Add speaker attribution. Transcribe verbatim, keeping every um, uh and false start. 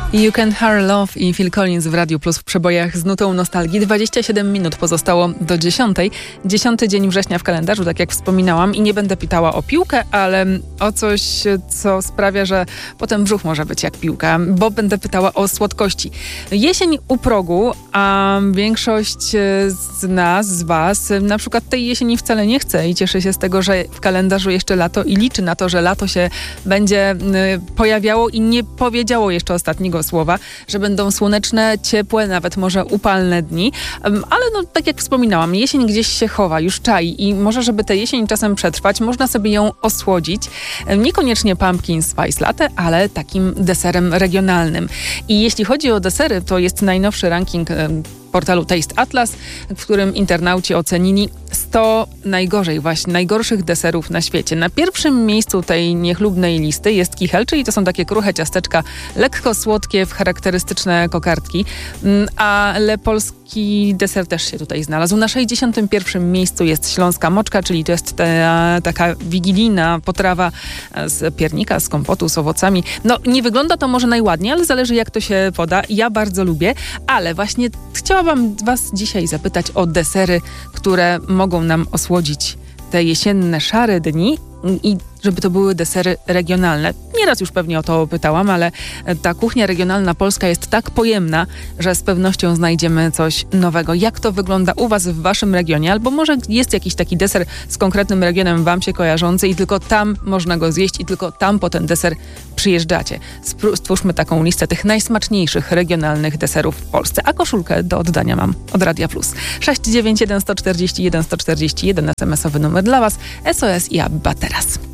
Speaker 1: You Can Hurry Love i Phil Collins w Radiu Plus w przebojach z nutą nostalgii. dwadzieścia siedem minut pozostało do dziesiątej. Dziesiąty dzień września w kalendarzu, tak jak wspominałam. I nie będę pytała o piłkę, ale o coś, co sprawia, że potem brzuch może być jak piłka, bo będę pytała o słodkości. Jesień u progu, a większość z nas, z was, na przykład tej jesieni wcale nie chce i cieszy się z tego, że w kalendarzu jeszcze lato i liczy na to, że lato się będzie pojawiało i nie powiedziało jeszcze ostatniego słowa, że będą słoneczne, ciepłe, nawet może upalne dni. Ale no, tak jak wspominałam, jesień gdzieś się chowa, już czai i może, żeby tę jesień czasem przetrwać, można sobie ją osłodzić. Niekoniecznie pumpkin spice latte, ale takim deserem regionalnym. I jeśli chodzi o desery, to jest najnowszy ranking portalu Taste Atlas, w którym internauci ocenili sto najgorzej, właśnie najgorszych deserów na świecie. Na pierwszym miejscu tej niechlubnej listy jest kichel, czyli to są takie kruche ciasteczka, lekko słodkie w charakterystyczne kokardki, ale polski deser też się tutaj znalazł. Na sześćdziesiątym pierwszym miejscu jest śląska moczka, czyli to jest ta, taka wigilijna potrawa z piernika, z kompotu, z owocami. No, nie wygląda to może najładniej, ale zależy jak to się poda. Ja bardzo lubię, ale właśnie chciałam Chciałabym was dzisiaj zapytać o desery, które mogą nam osłodzić te jesienne, szare dni i żeby to były desery regionalne. Nieraz już pewnie o to pytałam, ale ta kuchnia regionalna polska jest tak pojemna, że z pewnością znajdziemy coś nowego. Jak to wygląda u was w waszym regionie? Albo może jest jakiś taki deser z konkretnym regionem wam się kojarzący i tylko tam można go zjeść i tylko tam po ten deser przyjeżdżacie. Stwórzmy taką listę tych najsmaczniejszych regionalnych deserów w Polsce. A koszulkę do oddania mam od Radia Plus. sześć dziewięć jeden, sto czterdzieści jeden, sto czterdzieści jeden es em esowy numer dla was. S O S i Abba teraz.